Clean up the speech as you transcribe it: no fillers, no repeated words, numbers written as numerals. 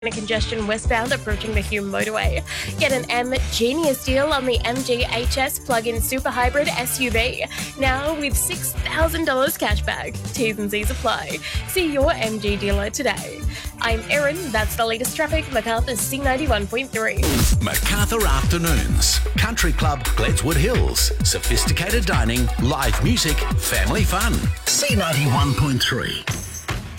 congestion westbound approaching the Hume motorway. Get an M Genius deal on the MG HS plug-in super hybrid SUV. Now with $6,000 cashback. T's and C's apply. See your MG dealer today. I'm Erin, that's the latest traffic, Macarthur's C91.3. Macarthur Afternoons. Country Club, Gledswood Hills. Sophisticated dining, live music, family fun. C91.3.